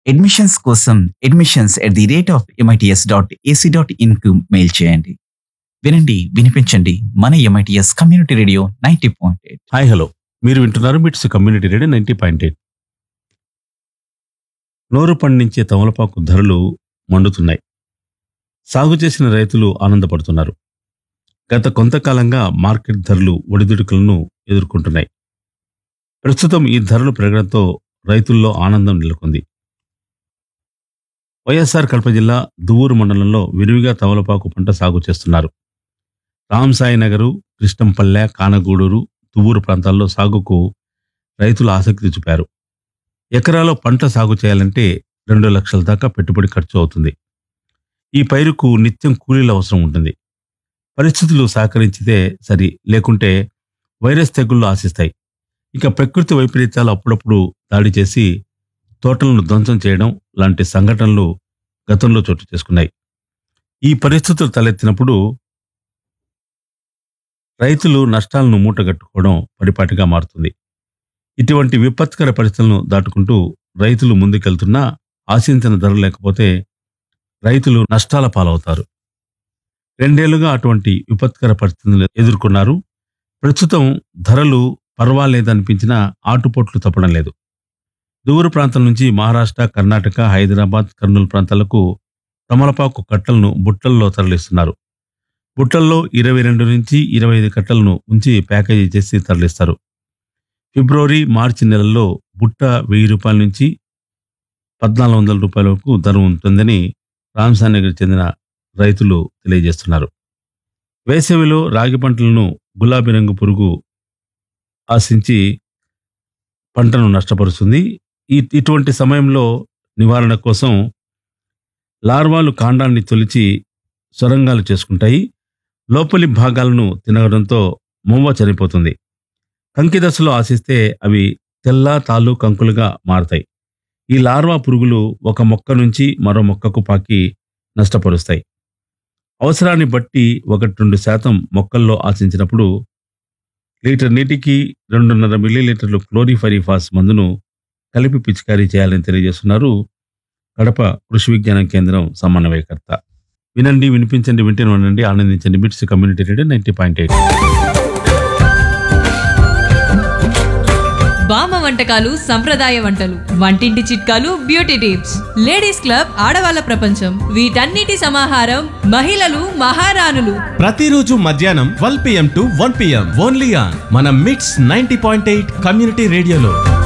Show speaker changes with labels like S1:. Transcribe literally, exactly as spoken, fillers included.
S1: Admissions కోసం admissions at the rate of MITS dot AC dot in కు mail చేయండి. వినండి, వినిపించండి, మన MITS community radio ninety point eight.
S2: Hi hello, మీరు వింటున్నారు మిట్స్ community radio ninety point eight. నోరు పండించే తమలపాకు ధరలు మండుతున్నాయి. సాగు చేసిన రైతులు ఆనందపడుతున్నారు. గత కొంతకాలంగా మార్కెట్ ధరలు ఒడిదుడుకులను ఎదుర్కొంటున్నాయి. ప్రస్తుతం ఈ ధరలు పెరగడంతో రైతుల్లో ఆనందం నెలకొంది. వైఎస్ఆర్ కడప జిల్లా దువ్వూరు మండలంలో విరివిగా తమలపాకు పంట సాగు చేస్తున్నారు. రామసాయి నగరు, కృష్ణంపల్లె, కానగూడూరు, దువ్వూరు ప్రాంతాల్లో సాగుకు రైతులు ఆసక్తి చూపారు. ఎకరాలో పంట సాగు చేయాలంటే రెండు లక్షల దాకా పెట్టుబడి ఖర్చు అవుతుంది. ఈ పైరుకు నిత్యం కూలీల అవసరం ఉంటుంది. పరిస్థితులు సహకరించితే సరి, లేకుంటే వైరస్ తెగుళ్లు ఆశిస్తాయి. ఇక ప్రకృతి వైపరీత్యాలు అప్పుడప్పుడు దాడి చేసి తోటలను ధ్వంసం చేయడం లాంటి సంఘటనలు గతంలో చోటు చేసుకున్నాయి. ఈ పరిస్థితులు తలెత్తినప్పుడు రైతులు నష్టాలను మూటగట్టుకోవడం పరిపాటిగా మారుతుంది. ఇటువంటి విపత్కర పరిస్థితులను దాటుకుంటూ రైతులు ముందుకెళ్తున్నా ఆశించిన ధర లేకపోతే రైతులు నష్టాల పాలవుతారు. రెండేళ్లుగా అటువంటి విపత్కర పరిస్థితులను ఎదుర్కొన్నారు. ప్రస్తుతం ధరలు పర్వాలేదనిపించినా ఆటుపోట్లు తప్పడం లేదు. దూర ప్రాంతం నుంచి మహారాష్ట్ర, కర్ణాటక, హైదరాబాద్, కర్నూలు ప్రాంతాలకు తమలపాకు కట్టలను బుట్టల్లో తరలిస్తున్నారు. బుట్టల్లో ఇరవై రెండు నుంచి ఇరవై ఐదు కట్టలను ఉంచి ప్యాకేజీ చేసి తరలిస్తారు. ఫిబ్రవరి, మార్చి నెలల్లో బుట్ట వెయ్యి రూపాయల నుంచి పద్నాలుగు వందల రూపాయల వరకు ధర ఉంటుందని రామసానగర్ చెందిన రైతులు తెలియజేస్తున్నారు. వేసవిలో రాగి పంటలను గులాబీ రంగు పురుగు ఆశించి పంటను నష్టపరుస్తుంది. ఈ ఇటువంటి సమయంలో నివారణ కోసం లార్వాలు కాండాన్ని తొలిచి సొరంగాలు చేసుకుంటాయి. లోపలి భాగాలను తినడంతో మొవ్వ చనిపోతుంది. కంకి దశలో ఆశిస్తే అవి తెల్ల తాలు కంకులుగా మారతాయి. ఈ లార్వా పురుగులు ఒక మొక్క నుంచి మరో మొక్కకు పాకి నష్టపరుస్తాయి. అవసరాన్ని బట్టి ఒకటి రెండు శాతం మొక్కల్లో ఆశించినప్పుడు లీటర్ నీటికి రెండున్నర మిల్లీలీటర్లు క్లోరిఫైరిఫాస్ మందును కలిపి పిచికారీ చేయాలని తెలియజేస్తున్నారు కడప కృషి విజ్ఞాన కేంద్రం సమన్వయకర్త. వినండి, వినిపించండి, వింటూనే ఉండండి, ఆనందించండి. మిట్స్ community radio ninety point eight.
S3: బామ్మ వంటకాలు, సంప్రదాయ వంటలు, వంటింటి చిట్కాలు, బ్యూటీ టిప్స్, లేడీస్ క్లబ్, ఆడవాళ్ళ ప్రపంచం, వీటన్నిటి సమాహారం మహిళలు మహారాణులు.
S4: ప్రతిరోజు మధ్యాహ్నం twelve PM to one PM only on మన మిట్స్ నైంటీ పాయింట్ ఎయిట్ కమ్యూనిటీ రేడియోలో.